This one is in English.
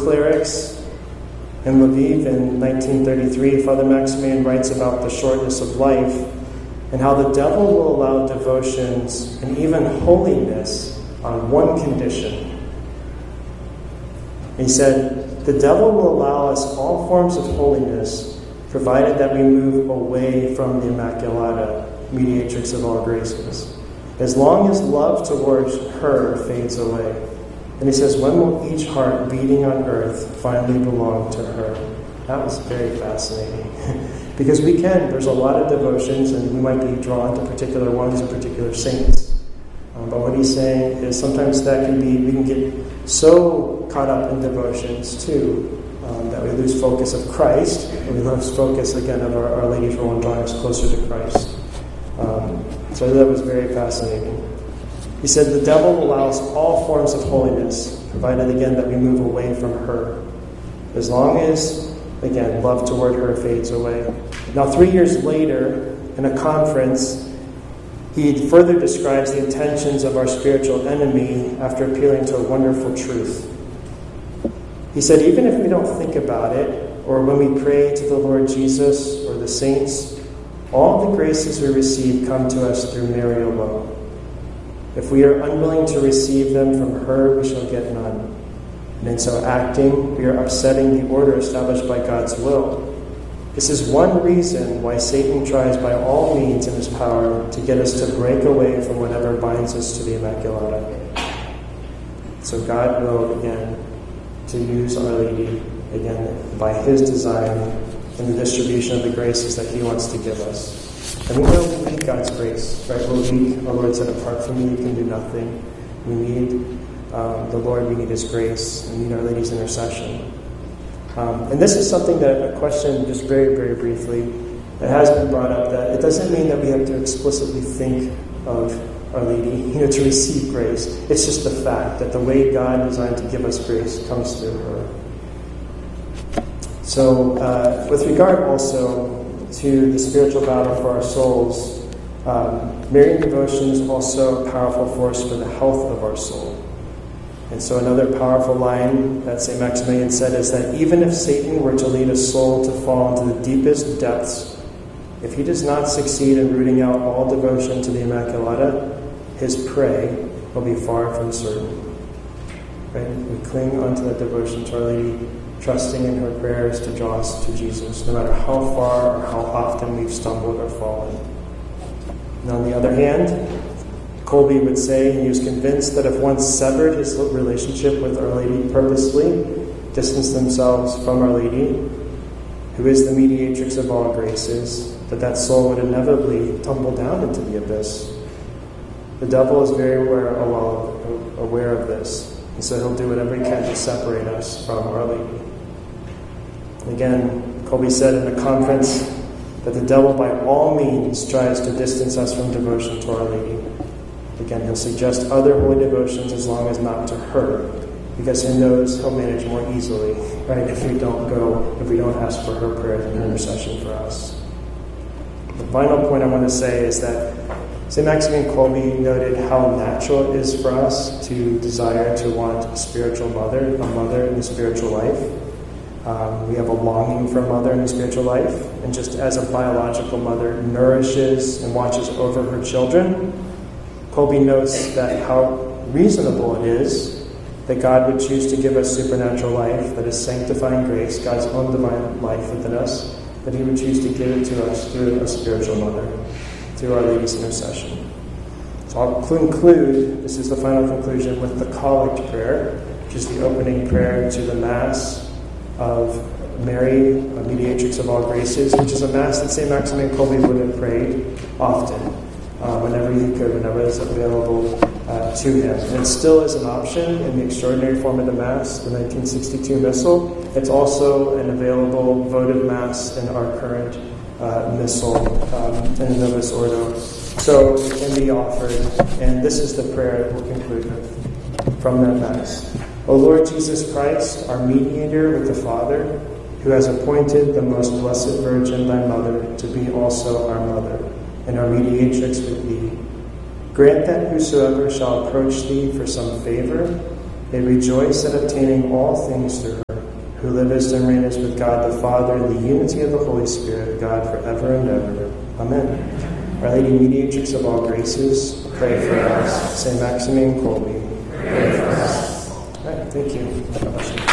clerics in Lviv in 1933, Father Maximilian writes about the shortness of life and how the devil will allow devotions and even holiness on one condition. He said, the devil will allow us all forms of holiness, provided that we move away from the Immaculata, mediatrix of all graces, as long as love towards her fades away. And he says, when will each heart beating on earth finally belong to her? That was very fascinating. Because there's a lot of devotions, and we might be drawn to particular ones or particular saints. But what he's saying is sometimes we can get so caught up in devotions too, that we lose focus of Christ, and we lose focus again of Our Lady's role in drawing us closer to Christ. So that was very fascinating. He said the devil allows all forms of holiness, provided again that we move away from her, as long as, again, love toward her fades away. Now 3 years later, in a conference, he further describes the intentions of our spiritual enemy after appealing to a wonderful truth. He said, even if we don't think about it, or when we pray to the Lord Jesus or the saints, all the graces we receive come to us through Mary alone. If we are unwilling to receive them from her, we shall get none. And in so acting, we are upsetting the order established by God's will. This is one reason why Satan tries by all means in his power to get us to break away from whatever binds us to the Immaculata. So God will, again, to use Our Lady, again, by his design in the distribution of the graces that he wants to give us. And we know we need God's grace, right? We're weak. Our Lord said, apart from me, you can do nothing. We need the Lord, we need his grace, and we need Our Lady's intercession. And this is something a question just very, very briefly, that has been brought up, that it doesn't mean that we have to explicitly think of Our Lady, to receive grace. It's just the fact that the way God designed to give us grace comes through her. So, with regard also to the spiritual battle for our souls, Marian devotion is also a powerful force for the health of our soul. And so another powerful line that St. Maximilian said is that even if Satan were to lead a soul to fall into the deepest depths, if he does not succeed in rooting out all devotion to the Immaculata, his prey will be far from certain. Right? We cling onto that devotion to Our Lady, trusting in her prayers to draw us to Jesus, no matter how far or how often we've stumbled or fallen. And on the other hand, Kolbe would say he was convinced that if one severed his relationship with Our Lady purposely, distanced themselves from Our Lady, who is the mediatrix of all graces, that soul would inevitably tumble down into the abyss. The devil is very aware of this, and so he'll do whatever he can to separate us from Our Lady. Again, Kolbe said in a conference that the devil by all means tries to distance us from devotion to Our Lady. Again, he'll suggest other holy devotions as long as not to her, because he knows he'll manage more easily, right, if we don't ask for her prayers and her intercession for us. The final point I want to say is that St. Maximilian Kolbe noted how natural it is for us to desire to want a spiritual mother, a mother in the spiritual life. We have a longing for a mother in the spiritual life, and just as a biological mother nourishes and watches over her children, Kolbe notes that how reasonable it is that God would choose to give us supernatural life, that is sanctifying grace, God's own divine life within us, that he would choose to give it to us through a spiritual mother, through Our Lady's intercession. So I'll conclude, this is the final conclusion, with the Collect Prayer, which is the opening prayer to the Mass of Mary, a mediatrix of all graces, which is a Mass that St. Maximilian Kolbe would have prayed often, whenever he could, whenever it was available to him. And it still is an option in the extraordinary form of the Mass, the 1962 Missal. It's also an available votive Mass in our current Missal in the Novus Ordo. So it can be offered, and this is the prayer we'll conclude with from that Mass. O Lord Jesus Christ, our mediator with the Father, who has appointed the most blessed Virgin, thy mother, to be also our mother, and our mediatrix with thee. Grant that whosoever shall approach thee for some favor may rejoice at obtaining all things through her, who livest and reignest with God the Father in the unity of the Holy Spirit, God forever and ever. Amen. Our Lady, mediatrix of all graces, pray for us. Saint Maximilian Kolbe, pray for us. All right, thank you. God bless you.